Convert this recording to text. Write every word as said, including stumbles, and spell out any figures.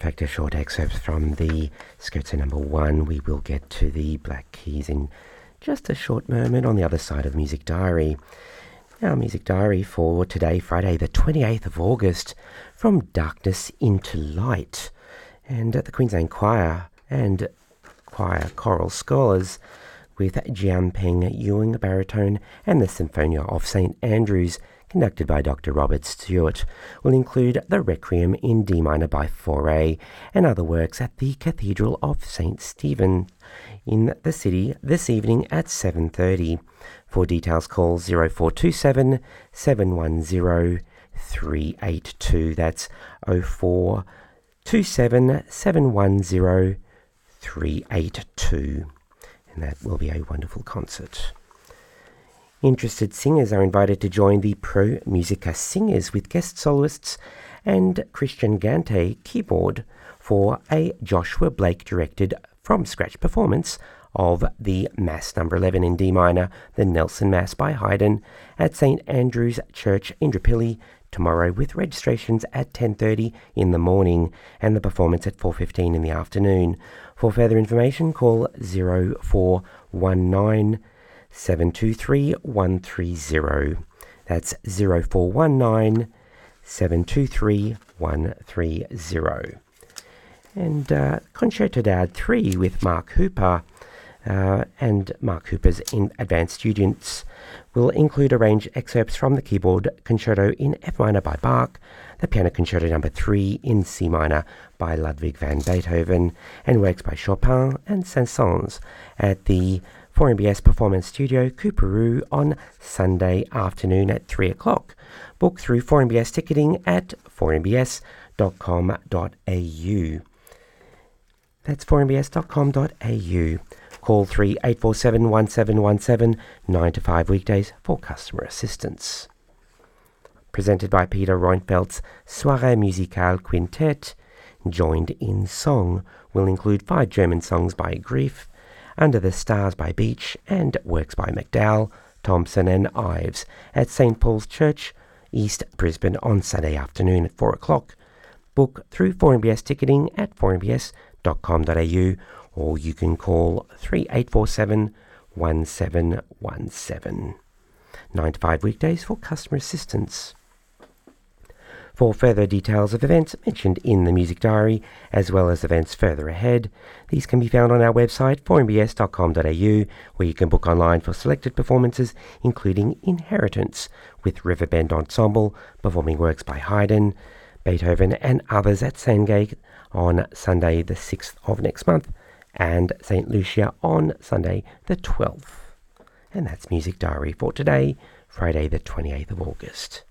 fact, a short excerpt from the Scherzo number one. We will get to the Black Keys in just a short moment on the other side of Music Diary. Our Music Diary for today, Friday the twenty-eighth of August, From Darkness into Light. And at the Queensland Choir and Choir Choral Scholars with Jianpeng Ewing, baritone, and the Symphonia of Saint Andrews, conducted by Doctor Robert Stewart, will include the Requiem in D minor by Fauré and other works at the Cathedral of Saint Stephen in the city this evening at seven thirty. For details, call zero four two seven, seven one zero, three eight two. That's zero four two seven, seven one zero, three eight two. And that will be a wonderful concert. Interested singers are invited to join the Pro Musica Singers with guest soloists and Christian Gante keyboard for a Joshua Blake directed from-scratch performance of the Mass number eleven in D minor, the Nelson Mass by Haydn, at Saint Andrew's Church, Indooroopilly, tomorrow, with registrations at ten thirty in the morning and the performance at four fifteen in the afternoon. For further information, call zero four one nine, seven two three, one three zero. That's zero four one nine, seven two three, one three zero. And uh, Concerto Dad three with Mark Hooper uh, and Mark Hooper's in advanced students will include arranged excerpts from the keyboard concerto in F minor by Bach, the piano concerto number three in C minor by Ludwig van Beethoven, and works by Chopin and Saint-Saëns at the four M B S Performance Studio, Coorparoo, on Sunday afternoon at three o'clock. Book through four M B S ticketing at four m b s dot com dot a u. That's four m b s dot com dot a u. Call three eight four seven, one seven one seven, nine to five weekdays for customer assistance. Presented by Peter Reinfeldt's Soirée Musicale Quintet, joined in song will include five German songs by Grief, Under the Stars by Beach, and works by McDowell, Thompson and Ives at Saint Paul's Church, East Brisbane, on Sunday afternoon at four o'clock. Book through four M B S ticketing at four m b s dot com dot a u, or you can call three eight four seven, one seven one seven. nine to five weekdays for customer assistance. For further details of events mentioned in the Music Diary, as well as events further ahead, these can be found on our website, four m b s dot com dot a u, where you can book online for selected performances, including Inheritance, with Riverbend Ensemble, performing works by Haydn, Beethoven, and others at Sandgate on Sunday the sixth of next month, and Saint Lucia on Sunday the twelfth. And that's Music Diary for today, Friday the twenty-eighth of August.